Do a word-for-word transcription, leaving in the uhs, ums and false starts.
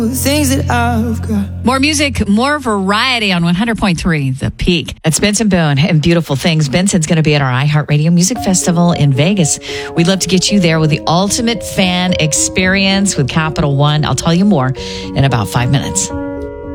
things that I've got. More music, more variety on one hundred point three The Peak. That's Benson Boone and Beautiful Things. Benson's going to be at our iHeartRadio Music Festival in Vegas. We'd love to get you there with the ultimate fan experience with Capital One. I'll tell you more in about five minutes.